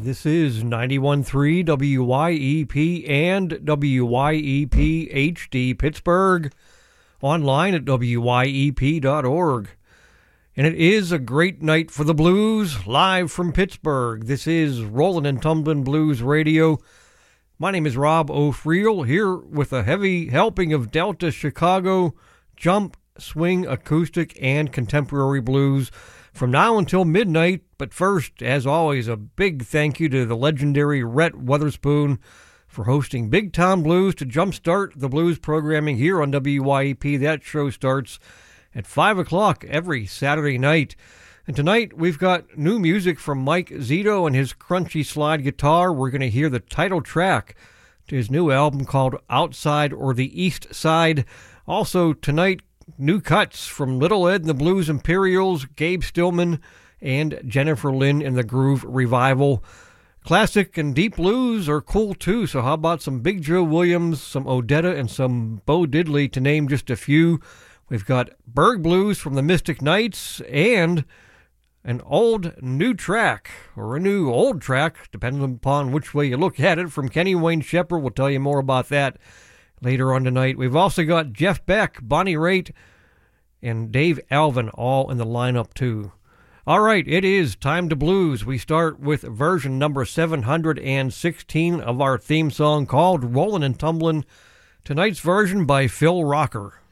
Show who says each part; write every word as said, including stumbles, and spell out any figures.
Speaker 1: This is ninety-one point three W Y E P and W Y E P H D Pittsburgh, online at W Y E P dot org. And it is a great night for the blues, live from Pittsburgh. This is Rollin' and Tumblin' Blues Radio. My name is Rob O'Friel, here with a heavy helping of Delta Chicago, jump, swing, acoustic, and contemporary blues from now until midnight. But first, as always, a big thank you to the legendary Rhett Weatherspoon for hosting Big Town Blues to jumpstart the blues programming here on W Y E P. That show starts at five o'clock every Saturday night. And tonight we've got new music from Mike Zito and his crunchy slide guitar. We're going to hear the title track to his new album called Outside or the East Side. Also tonight, new cuts from Little Ed and the Blues Imperials, Gabe Stillman, and Jennifer Lynn in the Groove Revival. Classic and deep blues are cool too, so how about some Big Joe Williams, some Odetta, and some Bo Diddley, to name just a few. We've got Berg Blues from the Mystic Knights, and an old new track, or a new old track, depending upon which way you look at it, from Kenny Wayne Shepherd. We'll tell you more about that later on tonight. We've also got Jeff Beck, Bonnie Raitt, and Dave Alvin all in the lineup too. All right, it is time to blues. We start with version number seven hundred sixteen of our theme song called Rollin' and Tumblin'. Tonight's version by Phil Rocker.